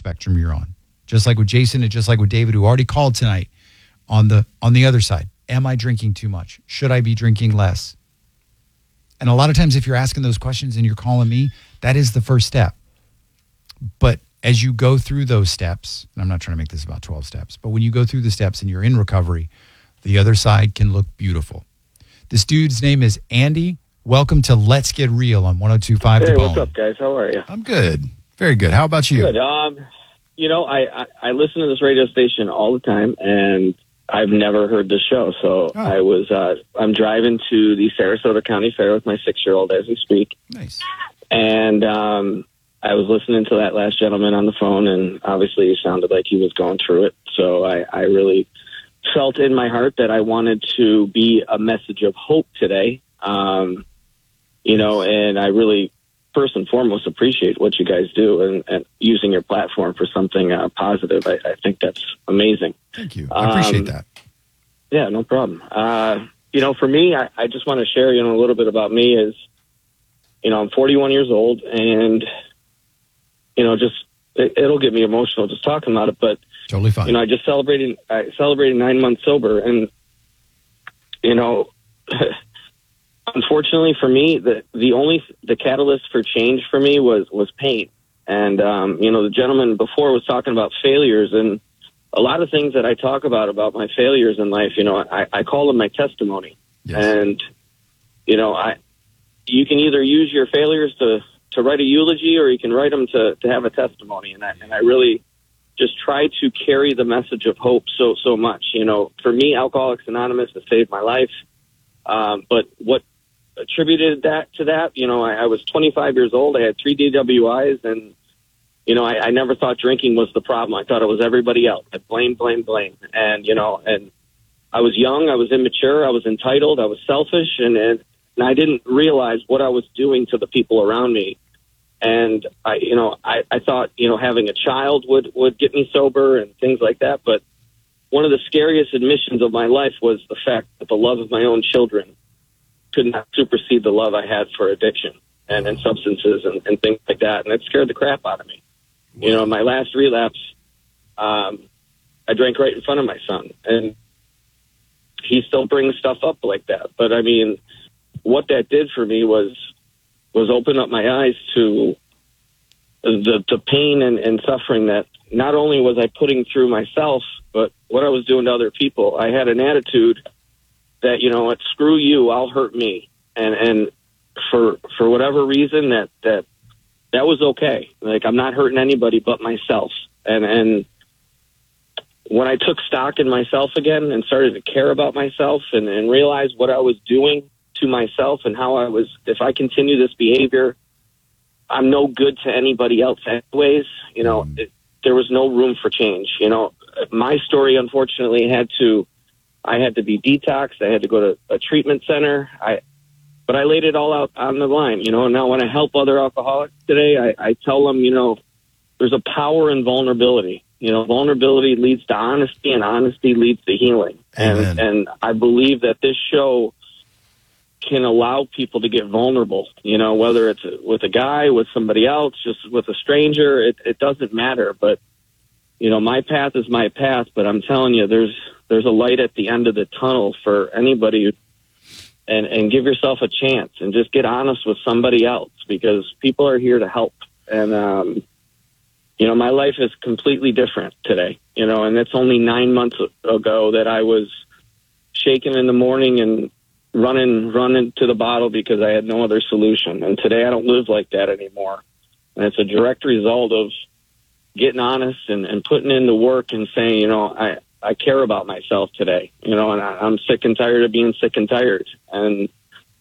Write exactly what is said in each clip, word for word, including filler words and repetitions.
spectrum you're on. Just like with Jason and just like with David, who already called tonight on the on the other side. Am I drinking too much? Should I be drinking less? And a lot of times if you're asking those questions and you're calling me, that is the first step. But as you go through those steps, and I'm not trying to make this about twelve steps, but when you go through the steps and you're in recovery, the other side can look beautiful. This dude's name is Andy. Welcome to Let's Get Real on one oh two point five Hey, The Bone. what's up, guys? How are you? I'm good. Very good. How about you? Good. Um, you know, I, I, I listen to this radio station all the time, and I've never heard this show. So Oh. I was, uh, I'm driving to the Sarasota County Fair with my six-year-old as we speak. Nice. And um, I was listening to that last gentleman on the phone, and obviously he sounded like he was going through it. So I, I really felt in my heart that I wanted to be a message of hope today. Um, you know, and I really, first and foremost, appreciate what you guys do and, and using your platform for something uh, positive. I, I think that's amazing. Thank you. I appreciate Um, that. Yeah, no problem. Uh, you know, for me, I, I just want to share, you know, a little bit about me is, you know, I'm forty-one years old, and, you know, just, it, it'll get me emotional just talking about it, but, Totally fine. you know, I just celebrated, I celebrated nine months sober, and, you know, unfortunately for me, the, the only, the catalyst for change for me was, was pain. And, um, you know, the gentleman before was talking about failures, and a lot of things that I talk about, about my failures in life, you know, I, I call them my testimony. Yes. And, you know, I, you can either use your failures to, to write a eulogy, or you can write them to, to have a testimony. And I, and I really just try to carry the message of hope so, so much. You know, for me, Alcoholics Anonymous has saved my life. Um, but what attributed that to that, you know, I, I was twenty-five years old. I had three D W Is, and, you know, I, I never thought drinking was the problem. I thought it was everybody else. I blame, blame, blame. And, you know, and I was young, I was immature, I was entitled, I was selfish, and, and, and I didn't realize what I was doing to the people around me. And I, you know, I, I thought, you know, having a child would, would get me sober and things like that. But one of the scariest admissions of my life was the fact that the love of my own children could not supersede the love I had for addiction and, and substances and, and things like that. And it scared the crap out of me. Wow. You know, my last relapse, um, I drank right in front of my son, and he still brings stuff up like that. But I mean, what that did for me was, was open up my eyes to the, the pain and, and suffering that not only was I putting through myself, but what I was doing to other people. I had an attitude that, you know what, screw you, I'll hurt me. And, and for, for whatever reason that, that, that was okay. Like, I'm not hurting anybody but myself. And, and when I took stock in myself again and started to care about myself and, and realize what I was doing to myself and how I was, if I continue this behavior, I'm no good to anybody else anyways. You know, mm. it, there was no room for change. You know, my story, unfortunately, had to, I had to be detoxed. I had to go to a treatment center. I, but I laid it all out on the line, you know, and now when I help other alcoholics today, I, I tell them, you know, there's a power in vulnerability. You know, vulnerability leads to honesty, and honesty leads to healing. Amen. And, and I believe that this show can allow people to get vulnerable, you know, whether it's with a guy, with somebody else, just with a stranger, it, it doesn't matter. But, you know, my path is my path, but I'm telling you, there's, there's a light at the end of the tunnel for anybody, and, and give yourself a chance and just get honest with somebody else, because people are here to help. And, um, you know, my life is completely different today, you know, and it's only nine months ago that I was shaking in the morning and running, running to the bottle because I had no other solution. And today I don't live like that anymore. And it's a direct result of getting honest and, and putting in the work and saying, you know, I, I care about myself today, you know, and I, I'm sick and tired of being sick and tired. And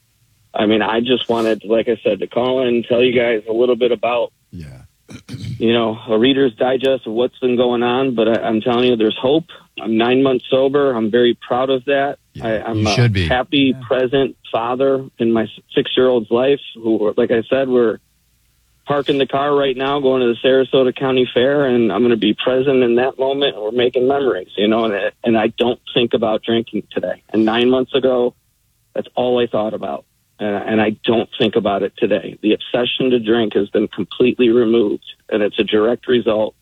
I mean, I just wanted, like I said, to call in and tell you guys a little bit about, yeah, you know, a Reader's Digest of what's been going on. But I, I'm telling you, there's hope. I'm nine months sober. I'm very proud of that. Yeah, I, I'm you a should be. happy, Yeah. present father in my six-year-old's life who, like I said, we're parking the car right now, going to the Sarasota County Fair, and I'm going to be present in that moment, and we're making memories, you know, and, and I don't think about drinking today. And nine months ago, that's all I thought about. And, and I don't think about it today. The obsession to drink has been completely removed, and it's a direct result